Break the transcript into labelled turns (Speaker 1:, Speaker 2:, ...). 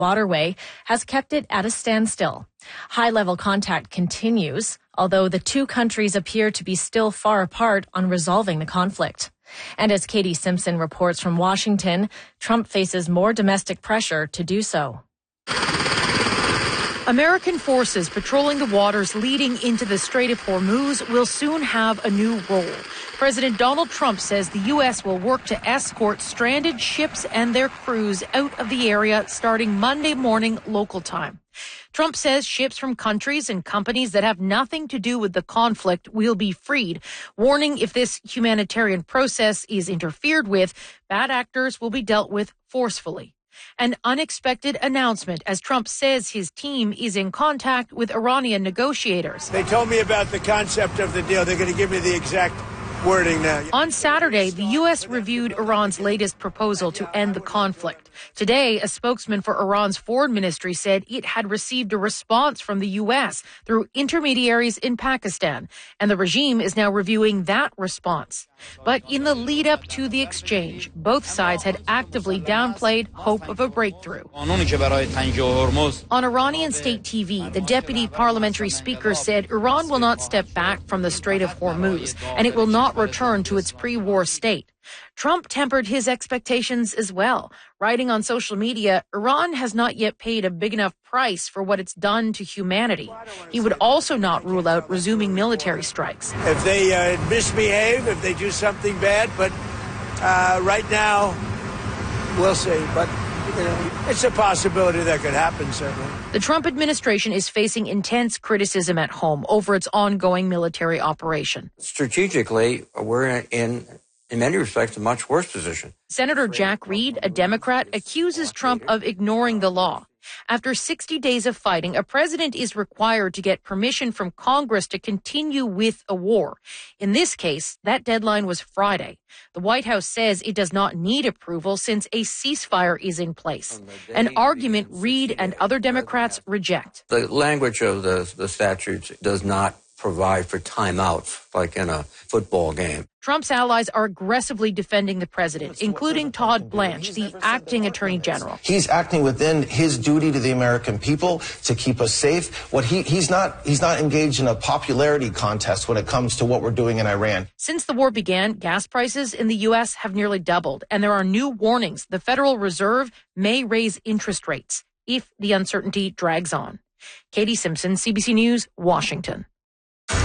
Speaker 1: waterway has kept it at a standstill. High-level contact continues, although the two countries appear to be still far apart on resolving the conflict. And as Katie Simpson reports from Washington, Trump faces more domestic pressure to do so.
Speaker 2: American forces patrolling the waters leading into the Strait of Hormuz will soon have a new role. President Donald Trump says the U.S. will work to escort stranded ships and their crews out of the area starting Monday morning local time. Trump says ships from countries and companies that have nothing to do with the conflict will be freed, warning if this humanitarian process is interfered with, bad actors will be dealt with forcefully. An unexpected announcement as Trump says his team is in contact with Iranian negotiators.
Speaker 3: They told me about the concept of the deal. They're going to give me the exact wording now.
Speaker 2: On Saturday, the U.S. reviewed Iran's latest proposal to end the conflict. Today, a spokesman for Iran's foreign ministry said it had received a response from the U.S. through intermediaries in Pakistan, and the regime is now reviewing that response. But in the lead up to the exchange, both sides had actively downplayed hope of a breakthrough. On Iranian state TV, the deputy parliamentary speaker said Iran will not step back from the Strait of Hormuz, and it will not return to its pre-war state. Trump tempered his expectations as well, writing on social media, Iran has not yet paid a big enough price for what it's done to humanity. He would also not rule out resuming military strikes.
Speaker 3: If they misbehave, if they do something bad, but right now, we'll see. But it's a possibility that could happen, certainly.
Speaker 2: The Trump administration is facing intense criticism at home over its ongoing military operation.
Speaker 4: Strategically, we're in many respects, a much worse position.
Speaker 2: Senator Jack Reed, a Democrat, accuses Trump of ignoring the law. After 60 days of fighting, a president is required to get permission from Congress to continue with a war. In this case, that deadline was Friday. The White House says it does not need approval since a ceasefire is in place, an argument Reed and other Democrats reject.
Speaker 4: The language of the statutes does not provide for timeouts like in a football game.
Speaker 2: Trump's allies are aggressively defending the president, including Todd Blanche, the acting attorney general.
Speaker 5: He's acting within his duty to the American people to keep us safe. He's not engaged in a popularity contest when it comes to what we're doing in Iran.
Speaker 2: Since the war began, gas prices in the U.S. have nearly doubled, and there are new warnings. The Federal Reserve may raise interest rates if the uncertainty drags on. Katie Simpson, CBC News, Washington.